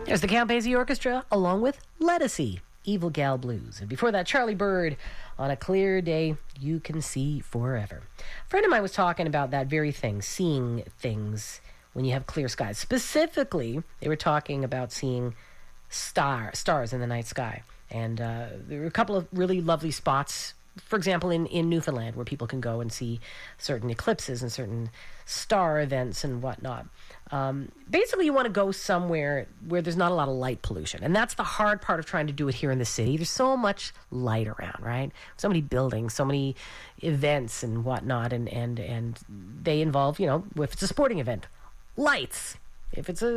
There's the Count Basie Orchestra, along with Lettucey, Evil Gal Blues. And before that, Charlie Bird, On a Clear Day, You Can See Forever. A friend of mine was talking about that very thing, seeing things when you have clear skies. Specifically, they were talking about seeing stars in the night sky. And there were a couple of really lovely spots, for example, in Newfoundland, where people can go and see certain eclipses and certain star events and whatnot. Basically, you want to go somewhere where there's not a lot of light pollution. And that's the hard part of trying to do it here in the city. There's so much light around, right? So many buildings, so many events and whatnot. And they involve, if it's a sporting event, lights. If it's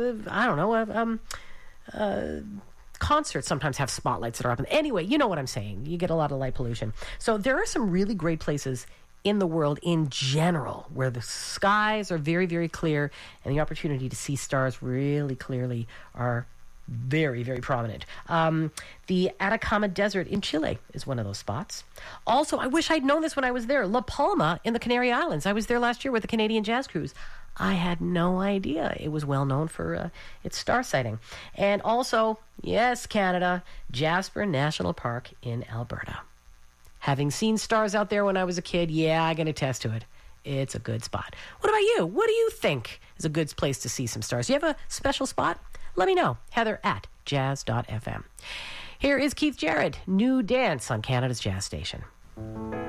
concerts sometimes have spotlights that are up. Anyway, you know what I'm saying. You get a lot of light pollution. So there are some really great places in the world in general where the skies are very, very clear and the opportunity to see stars really clearly are very, very prominent. The Atacama Desert in Chile is one of those spots. Also, I wish I'd known this when I was there. La Palma in the Canary Islands. I was there last year with the Canadian Jazz Cruise. I had no idea it was well known for its star sighting. And also, yes, Canada, Jasper National Park in Alberta. Having seen stars out there when I was a kid, yeah, I can attest to it. It's a good spot. What about you? What do you think is a good place to see some stars? Do you have a special spot? Let me know. Heather at jazz.fm. Here is Keith Jarrett, New Dance on Canada's Jazz Station.